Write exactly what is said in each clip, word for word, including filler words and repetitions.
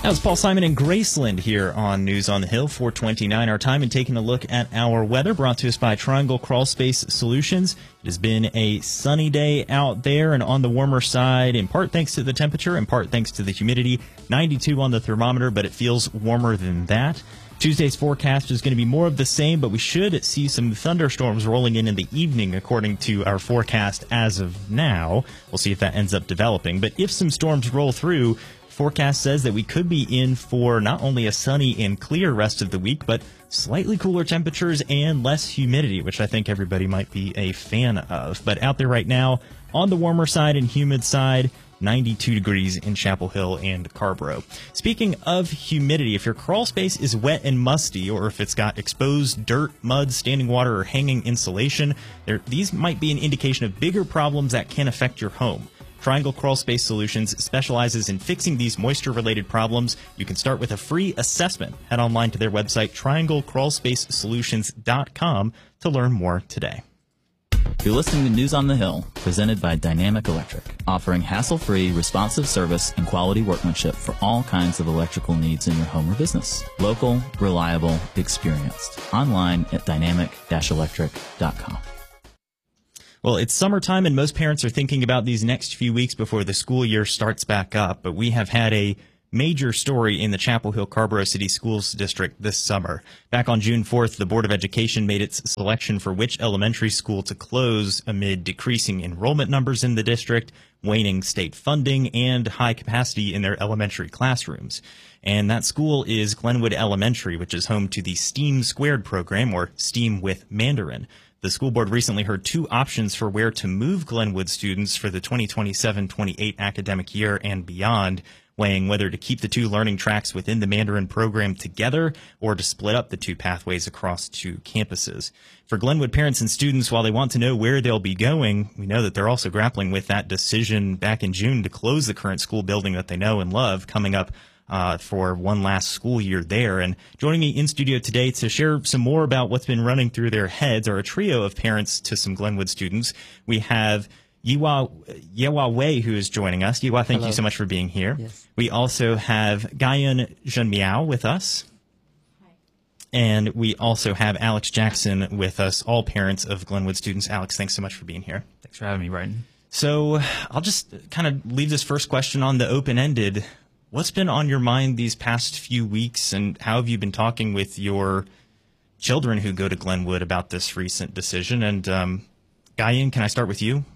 That was Paul Simon and Graceland here on News on the Hill, four twenty-nine our time, and taking a look at our weather brought to us by Triangle Crawl Space Solutions. It has been a sunny day out there and on the warmer side, in part thanks to the temperature, in part thanks to the humidity. ninety-two on the thermometer, but it feels warmer than that. Tuesday's forecast is going to be more of the same, but we should see some thunderstorms rolling in in the evening, according to our forecast as of now. We'll see if that ends up developing. But if some storms roll through, forecast says that we could be in for not only a sunny and clear rest of the week, but slightly cooler temperatures and less humidity, which I think everybody might be a fan of. But out there right now, on the warmer side and humid side, ninety-two degrees in Chapel Hill and Carrboro. Speaking of humidity, if your crawl space is wet and musty, or if it's got exposed dirt, mud, standing water, or hanging insulation, there, these might be an indication of bigger problems that can affect your home. Triangle Crawl Space Solutions specializes in fixing these moisture-related problems. You can start with a free assessment. Head online to their website, triangle crawl space solutions dot com, to learn more today. You're listening to News on the Hill, presented by Dynamic Electric, offering hassle-free, responsive service and quality workmanship for all kinds of electrical needs in your home or business. Local, reliable, experienced. Online at dynamic dash electric dot com. Well, it's summertime, and most parents are thinking about these next few weeks before the school year starts back up. But we have had a major story in the Chapel Hill Carrboro City Schools District this summer. Back on June fourth, the Board of Education made its selection for which elementary school to close amid decreasing enrollment numbers in the district, waning state funding, and high capacity in their elementary classrooms. And that school is Glenwood Elementary, which is home to the STEAM Squared program, or STEAM with Mandarin. The school board recently heard two options for where to move Glenwood students for the twenty twenty-seven twenty-eight academic year and beyond, weighing whether to keep the two learning tracks within the Mandarin program together or to split up the two pathways across two campuses. For Glenwood parents and students, while they want to know where they'll be going, we know that they're also grappling with that decision back in June to close the current school building that they know and love coming up Uh, for one last school year there. And joining me in studio today to share some more about what's been running through their heads are a trio of parents to some Glenwood students. We have Yiwa, Yewa Wei, who is joining us. Yiwa, thank Hello. you so much for being here. Yes. We also have Guyun Junmiao with us. Hi. And we also have Alex Jackson with us, all parents of Glenwood students. Alex, thanks so much for being here. Thanks for having me, Brighton. So I'll just kind of leave this first question on the open-ended. What's been on your mind these past few weeks, and how have you been talking with your children who go to Glenwood about this recent decision? And um, Guyun, can I start with you?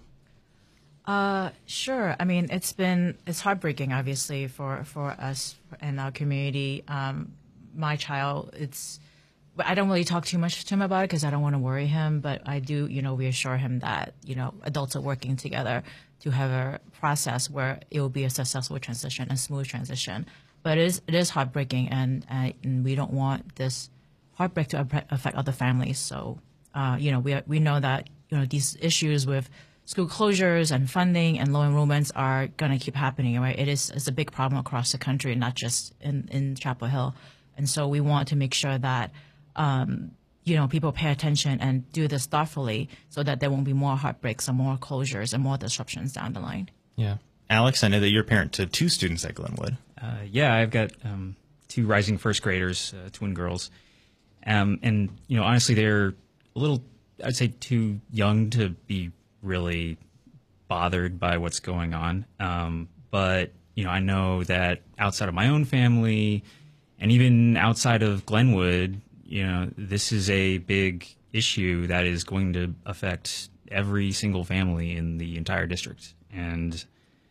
Uh, sure. I mean, it's been it's heartbreaking, obviously, for for us in our community. Um, my child, it's I don't really talk too much to him about it because I don't want to worry him, but I do, you know, reassure him that you know adults are working together to have a process where it will be a successful transition and smooth transition. But it is it is heartbreaking, and uh, and we don't want this heartbreak to affect other families. So, uh, you know, we we know that you know these issues with school closures and funding and low enrollments are going to keep happening, right? It is it's a big problem across the country, not just in in Chapel Hill. And so we want to make sure that um, you know, people pay attention and do this thoughtfully so that there won't be more heartbreaks and more closures and more disruptions down the line. Yeah. Alex, I know that you're a parent to two students at Glenwood. Uh, yeah, I've got um, two rising first graders, uh, twin girls. Um, and, you know, honestly, they're a little, I'd say, too young to be really bothered by what's going on. Um, but, you know, I know that outside of my own family and even outside of Glenwood, you know, this is a big issue that is going to affect every single family in the entire district. And,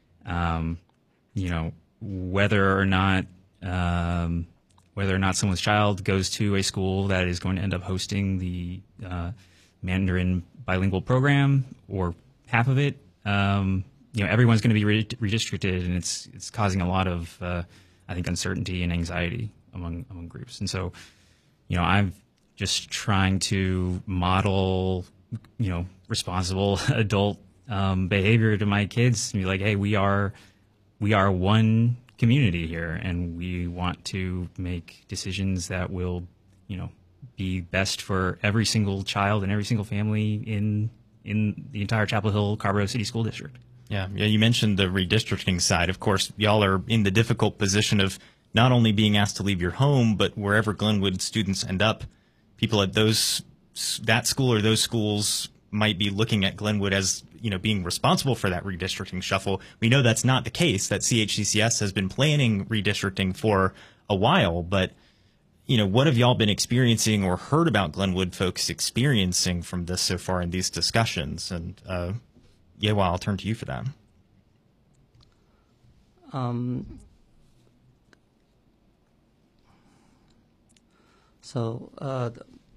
um, you know, whether or not um, whether or not someone's child goes to a school that is going to end up hosting the uh, Mandarin bilingual program or half of it, um, you know, everyone's going to be re redistricted, and it's it's causing a lot of, uh, I think, uncertainty and anxiety among among groups. And so, you know, I'm just trying to model, you know, responsible adult um, behavior to my kids and be like, hey, we are, we are one community here, and we want to make decisions that will, you know, be best for every single child and every single family in in the entire Chapel Hill Carrboro City School District. Yeah, yeah. You mentioned the redistricting side. Of course, y'all are in the difficult position of not only being asked to leave your home, but wherever Glenwood students end up, people at those that school or those schools might be looking at Glenwood as, you know, being responsible for that redistricting shuffle. We know that's not the case, that C H C C S has been planning redistricting for a while, but, you know, what have y'all been experiencing or heard about Glenwood folks experiencing from this so far in these discussions? And, uh, yeah, well, I'll turn to you for that. Um, so, uh,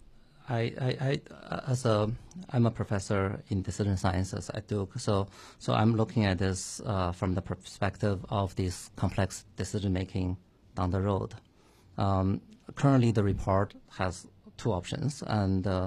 I, I, I, as a, I'm a professor in decision sciences at Duke, so, so I'm looking at this uh, from the perspective of this complex decision making down the road. Um, currently, the report has two options, and uh,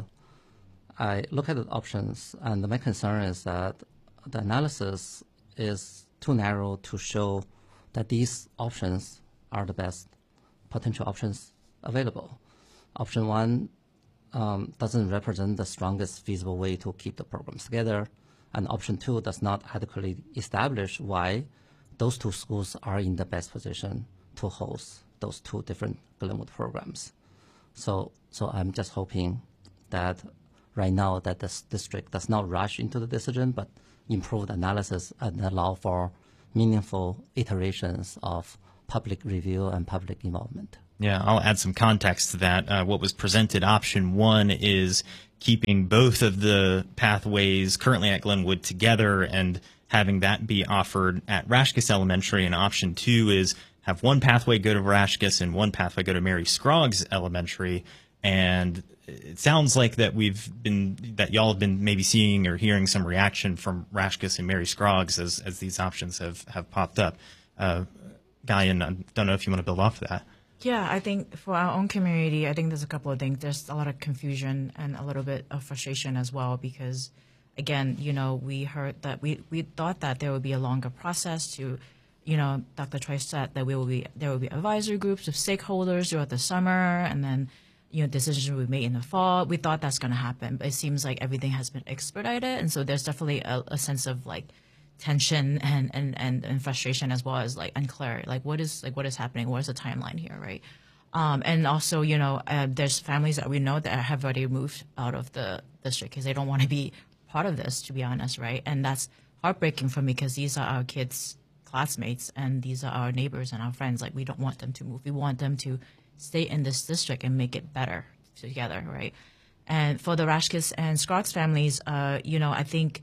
I look at the options, and my concern is that the analysis is too narrow to show that these options are the best potential options available. Option one Um, doesn't represent the strongest feasible way to keep the programs together, and option two does not adequately establish why those two schools are in the best position to host those two different Glenwood programs. So, so I'm just hoping that right now that this district does not rush into the decision, but improve the analysis and allow for meaningful iterations of public review and public involvement. Yeah, I'll add some context to that. Uh, what was presented, option one, is keeping both of the pathways currently at Glenwood together and having that be offered at Rashkus Elementary. And option two is have one pathway go to Rashkus and one pathway go to Mary Scroggs Elementary. And it sounds like that we've been, that y'all have been maybe seeing or hearing some reaction from Rashkus and Mary Scroggs as, as these options have, have popped up. Uh, Guyan, I don't know if you want to build off of that. Yeah, I think for our own community, I think there's a couple of things. There's a lot of confusion and a little bit of frustration as well because, again, you know, we heard that we, we thought that there would be a longer process to, you know, Doctor Choi said that we will be there will be advisory groups of stakeholders throughout the summer, and then, you know, decisions will be made in the fall. We thought that's going to happen, but it seems like everything has been expedited, and so there's definitely a, a sense of like tension and, and, and, and frustration as well as like unclear, like what is like what is happening, what is the timeline here, right? Um, and also, you know, uh, there's families that we know that have already moved out of the district because they don't want to be part of this, to be honest, right? And that's heartbreaking for me because these are our kids' classmates and these are our neighbors and our friends. Like, we don't want them to move. We want them to stay in this district and make it better together, right? And for the Rashkus and Scroggs families, uh, you know, I think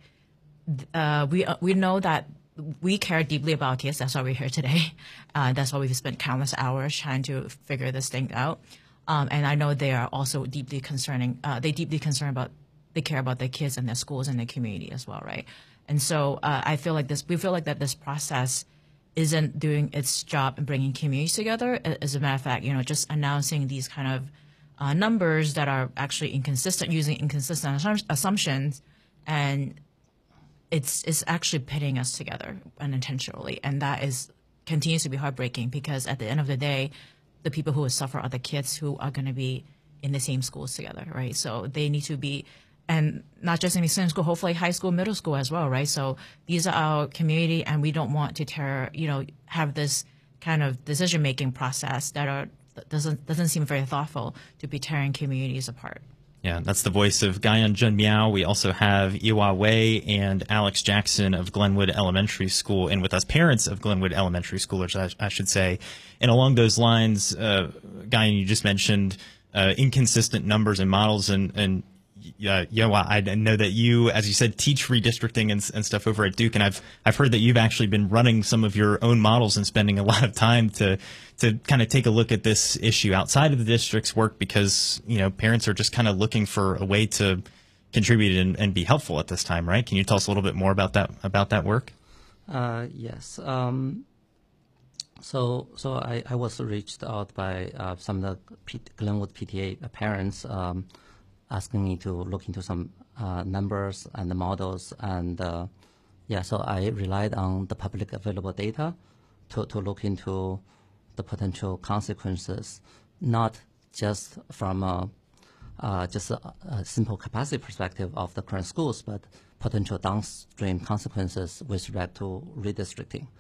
Uh, we uh, we know that we care deeply about kids. That's why we're here today. Uh, that's why we've spent countless hours trying to figure this thing out. Um, and I know they are also deeply concerning. Uh, they deeply concerned about. They care about their kids and their schools and their community as well, right? And so uh, I feel like this. We feel like that this process isn't doing its job in bringing communities together. As a matter of fact, you know, just announcing these kind of uh, numbers that are actually inconsistent, using inconsistent assum- assumptions, and it's it's actually pitting us together unintentionally, and that is continues to be heartbreaking because at the end of the day, the people who will suffer are the kids who are going to be in the same schools together, right? So they need to be, and not just in the same school, hopefully high school, middle school as well, right? So these are our community, and we don't want to tear, you know, have this kind of decision making process that are that doesn't doesn't seem very thoughtful to be tearing communities apart. Yeah, that's the voice of Guyan Jun Miao. We also have Iwa Wei and Alex Jackson of Glenwood Elementary School, and with us, parents of Glenwood Elementary Schoolers, I, I should say. And along those lines, uh, Guyan, you just mentioned uh, inconsistent numbers and models, and, and uh, yeah, well, I know that you, as you said, teach redistricting and, and stuff over at Duke, and I've I've heard that you've actually been running some of your own models and spending a lot of time to to kind of take a look at this issue outside of the district's work because, you know, parents are just kind of looking for a way to contribute and, and be helpful at this time, right? Can you tell us a little bit more about that about that work? Uh, yes. Um, so so I, I was reached out by uh, some of the P- Glenwood P T A parents um, asking me to look into some uh, numbers and the models, and uh, yeah, so I relied on the public available data to, to look into the potential consequences, not just from a, uh, just a, a simple capacity perspective of the current schools, but potential downstream consequences with respect to redistricting.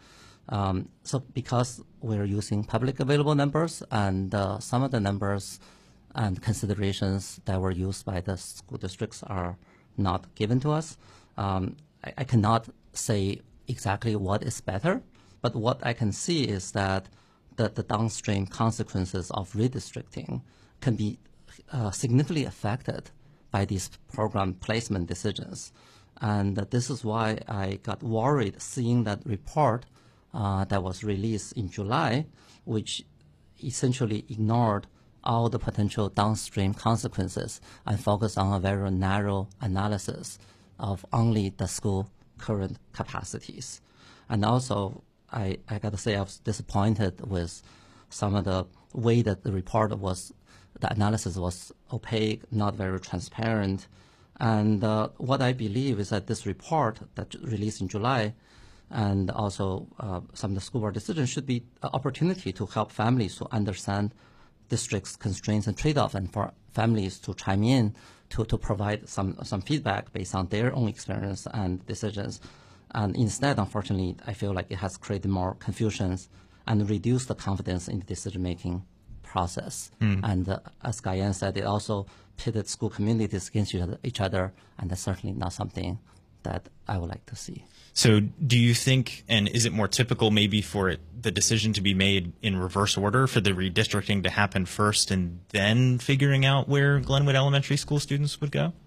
Um, so because we're using public available numbers, and uh, some of the numbers and considerations that were used by the school districts are not given to us, um, I, I cannot say exactly what is better, but what I can see is that the, the downstream consequences of redistricting can be uh, significantly affected by these program placement decisions. And uh, this is why I got worried seeing that report uh, that was released in July, which essentially ignored all the potential downstream consequences and focused on a very narrow analysis of only the school current capacities. And also, I, I got to say I was disappointed with some of the way that the report was, the analysis was opaque, not very transparent. And uh, what I believe is that this report that released in July and also uh, some of the school board decisions should be an opportunity to help families to understand district's constraints and trade-off, and for families to chime in to, to provide some, some feedback based on their own experience and decisions. And instead, unfortunately, I feel like it has created more confusions and reduced the confidence in the decision-making process. Mm. And uh, as Guyan said, it also pitted school communities against each other, each other, and that's certainly not something that I would like to see. So do you think, and is it more typical maybe for it, the decision to be made in reverse order, for the redistricting to happen first and then figuring out where Glenwood Elementary School students would go?